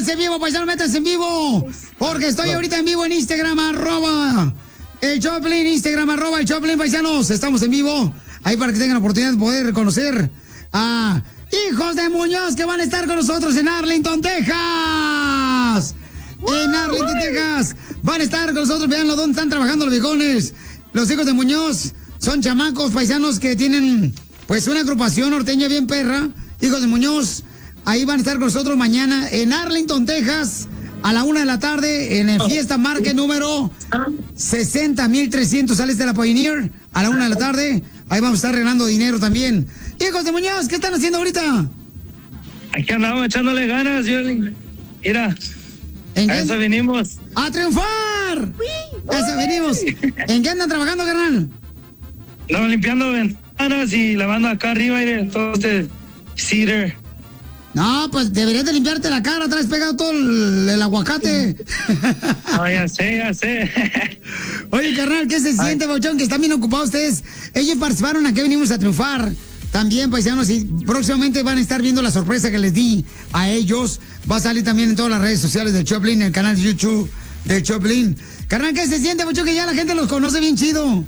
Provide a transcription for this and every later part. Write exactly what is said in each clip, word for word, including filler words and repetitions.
métanse en vivo, paisanos, métanse en vivo. Porque estoy ahorita en vivo en Instagram, arroba el Choplin, Instagram, arroba el Choplin, paisanos. Estamos en vivo. Ahí para que tengan la oportunidad de poder conocer a Hijos de Muñoz que van a estar con nosotros en Arlington, Texas. En Arlington, Texas. Van a estar con nosotros. Veanlo dónde están trabajando los viejones. Los Hijos de Muñoz son chamacos paisanos que tienen pues una agrupación norteña bien perra. Hijos de Muñoz. Ahí van a estar con nosotros mañana en Arlington, Texas, a la una de la tarde, en el Fiesta Market número sesenta mil trescientos, sales de la Pioneer, a la una de la tarde. Ahí vamos a estar regalando dinero también. Hijos de Muñoz, ¿qué están haciendo ahorita? Aquí andamos echándole ganas, yo. Mira, a eso venimos. ¡A triunfar! A eso venimos. ¿En qué andan trabajando, carnal? Estamos limpiando ventanas y lavando acá arriba y todo este cedar. No, pues deberías de limpiarte la cara, traes pegado todo el, el aguacate. No, ya sé, ya sé. Oye, carnal, ¿qué se siente, Bauchón, que están bien ocupados ustedes? Ellos participaron aquí, venimos a triunfar. También, paisanos, y próximamente van a estar viendo la sorpresa que les di a ellos. Va a salir también en todas las redes sociales del Choplin, en el canal de YouTube del Choplin. Carnal, ¿qué se siente, Bauchón, que ya la gente los conoce bien chido?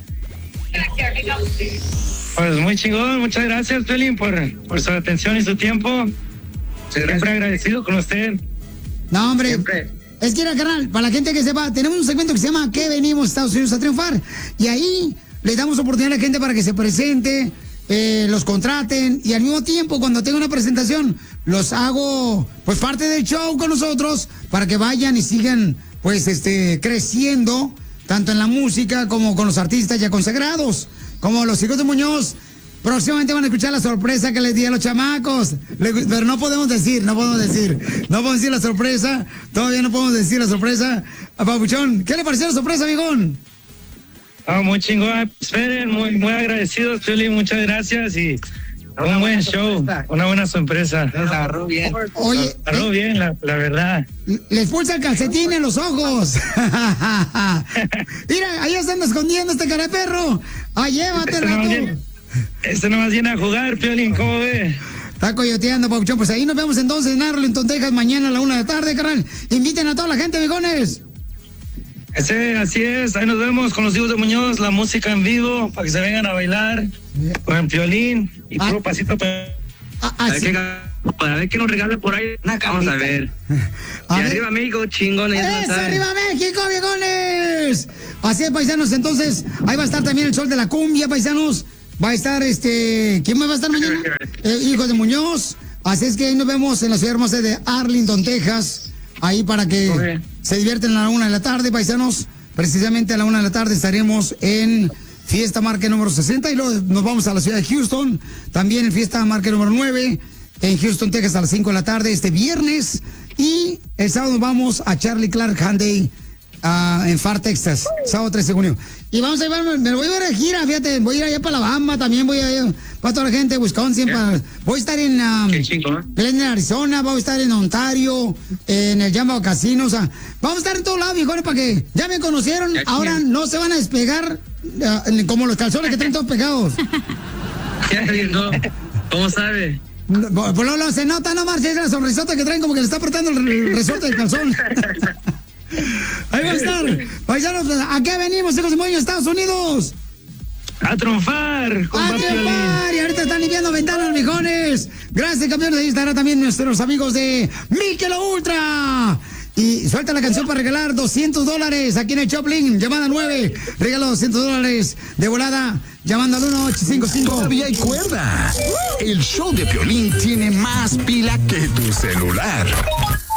Pues muy chingón, muchas gracias, Pelín, por, por su atención y su tiempo. Siempre agradecido con usted. No, hombre. Siempre. Es que era, carnal, para la gente que sepa, tenemos un segmento que se llama ¿Qué venimos a Estados Unidos a triunfar? Y ahí le damos oportunidad a la gente para que se presente, eh, los contraten, y al mismo tiempo, cuando tenga una presentación, los hago, pues, parte del show con nosotros, para que vayan y sigan, pues, este, creciendo, tanto en la música como con los artistas ya consagrados, como los Hijos de Muñoz. Próximamente van a escuchar la sorpresa que les di a los chamacos. Le, pero no podemos decir, no podemos decir. No podemos decir la sorpresa. Todavía no podemos decir la sorpresa. A Papuchón, ¿qué le pareció la sorpresa, viejón? Ah, muy chingón. Esperen, muy, muy agradecidos, Peli. Muchas gracias y un buen show. Sorpresa. Una buena sorpresa. Nos agarró bien. Oye. Agarró bien, la, la verdad. Les pulsa el calcetín en los ojos. Mira, ahí están escondiendo este cara de perro. Ah, llévatelo tú. Este nomás viene a jugar, Piolín, ¿cómo ve? Está coyoteando, Pauchón. Pues ahí nos vemos entonces en Arlington, Texas, mañana a la una de la tarde, carnal. Inviten a toda la gente, viejones. Ese, así es, ahí nos vemos con los Hijos de Muñoz, la música en vivo, para que se vengan a bailar con el Piolín y ah. puro pasito para, ah, ah, sí. para ver qué nos regala por ahí. Una Vamos a ver. A y ver. arriba México, chingones. ¡Es arriba México, viejones! Así es, paisanos, entonces, ahí va a estar también el sol de la cumbia, paisanos. Va a estar, este... ¿Quién más va a estar mañana? Eh, Hijos de Muñoz. Así es que ahí nos vemos en la ciudad hermosa de Arlington, Texas. Ahí para que okay. se divierten a la una de la tarde, paisanos. Precisamente a la una de la tarde estaremos en Fiesta Market número sesenta. Y luego nos vamos a la ciudad de Houston. También en Fiesta Market número nueve. En Houston, Texas a las cinco de la tarde este viernes. Y el sábado nos vamos a Charlie Clark Hyundai. Uh, en Far, Texas, sábado trece de junio. Y vamos a llevar, me lo voy a ir de gira, fíjate, voy a ir allá para Alabama, también voy a ir para toda la gente de Wisconsin, yeah. para, voy a estar en um, Glendale, Arizona, voy a estar en Ontario, en el Jambo Casino, o sea, vamos a estar en todos lados, viejones, para que ya me conocieron, ahora no se van a despegar uh, como los calzones que traen todos pegados. ¿Cómo sabe? Por lo menos se nota, no marches, la sonrisota que traen como que le está apretando el resorte del calzón. Ahí va a estar. Paisanos, ¿a qué venimos, Hijos de Muñoz, Estados Unidos? A triunfar. A triunfar. Y ahorita están limpiando ventanas, viejones. Gracias, campeones. Ahí estará también nuestros amigos de Michelob Ultra. Y suelta la canción para regalar doscientos dólares aquí en el Choplin. Llamada nueve. Regalo doscientos dólares de volada. Llamando al uno ocho cinco cinco. Todavía hay cuerda. El show de Piolín tiene más pila que tu celular.